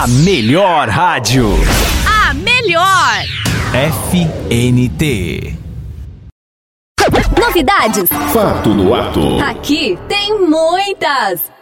A melhor rádio. A melhor. FNT. Novidades. Fato no ato. Aqui tem muitas.